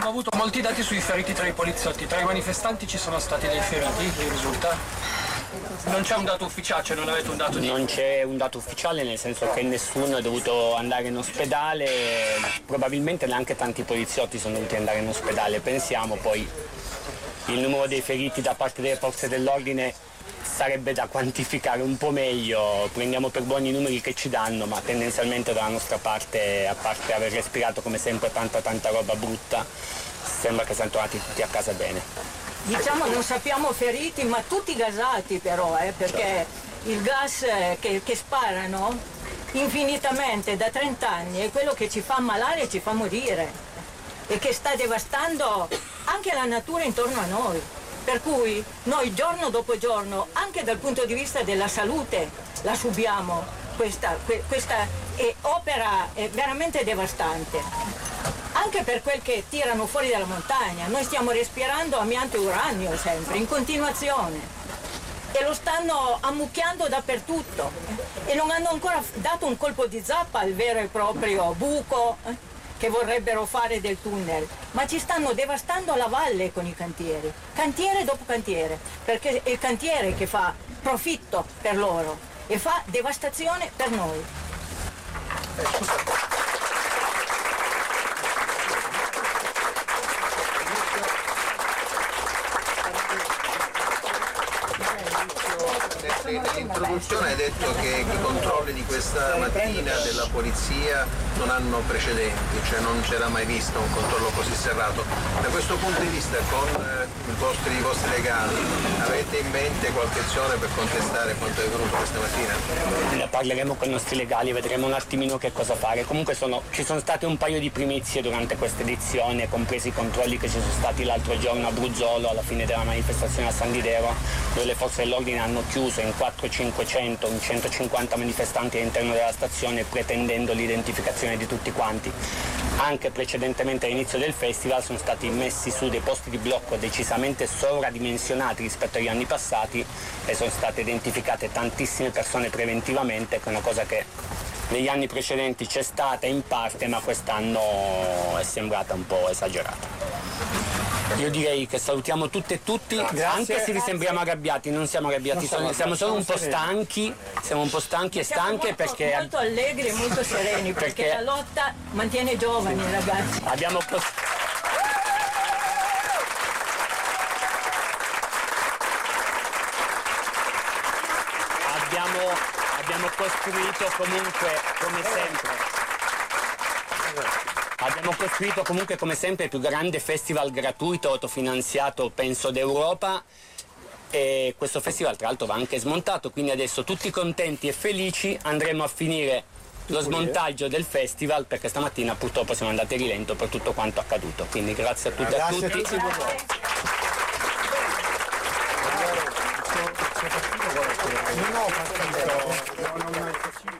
abbiamo avuto molti dati sui feriti tra i poliziotti. Tra i manifestanti ci sono stati dei feriti, vi risulta? Non c'è un dato ufficiale, cioè non avete un dato di... Non c'è un dato ufficiale, nel senso che nessuno è dovuto andare in ospedale, probabilmente neanche tanti poliziotti sono dovuti andare in ospedale. Pensiamo poi il numero dei feriti da parte delle forze dell'ordine sarebbe da quantificare un po' meglio, prendiamo per buoni i numeri che ci danno, ma tendenzialmente dalla nostra parte, a parte aver respirato come sempre tanta roba brutta, sembra che siamo tornati tutti a casa bene. Diciamo non sappiamo feriti, ma tutti gasati però, perché il gas che sparano infinitamente da 30 anni è quello che ci fa ammalare e ci fa morire e che sta devastando anche la natura intorno a noi. Per cui noi giorno dopo giorno, anche dal punto di vista della salute, la subiamo, questa opera è veramente devastante. Anche per quel che tirano fuori dalla montagna, noi stiamo respirando amianto e uranio sempre, in continuazione. E lo stanno ammucchiando dappertutto. E non hanno ancora dato un colpo di zappa al vero e proprio buco che vorrebbero fare del tunnel, ma ci stanno devastando la valle con i cantieri, cantiere dopo cantiere, perché è il cantiere che fa profitto per loro e fa devastazione per noi. Nell'introduzione hai detto che i controlli di questa mattina della polizia non hanno precedenti, cioè non c'era mai visto un controllo così serrato. Da questo punto di vista, con i vostri legali, avete in mente qualche azione per contestare quanto è avvenuto questa mattina? Ne parleremo con i nostri legali, vedremo un attimino che cosa fare. Comunque ci sono state un paio di primizie durante questa edizione, compresi i controlli che ci sono stati l'altro giorno a Bruzzolo alla fine della manifestazione a San Didero, dove le forze dell'ordine hanno chiuso in 400-500, in 150 manifestanti all'interno della stazione pretendendo l'identificazione di tutti quanti. Anche precedentemente all'inizio del festival sono stati messi su dei posti di blocco decisamente sovradimensionati rispetto agli anni passati e sono state identificate tantissime persone preventivamente, che è una cosa che negli anni precedenti c'è stata in parte, ma quest'anno è sembrata un po' esagerata. Io direi che salutiamo tutte e tutti, anche se vi sembriamo arrabbiati, non siamo arrabbiati, siamo solo un po' stanchi, siamo un po' stanchi e stanche molto, perché... molto allegri e molto sereni, perché la lotta mantiene giovani i ragazzi. Abbiamo costruito comunque, come sempre... Abbiamo costruito comunque come sempre il più grande festival gratuito autofinanziato penso d'Europa e questo festival tra l'altro va anche smontato, quindi adesso tutti contenti e felici andremo a finire lo smontaggio del festival, perché stamattina purtroppo siamo andati a rilento per tutto quanto accaduto, quindi grazie a tutti e a tutti. No,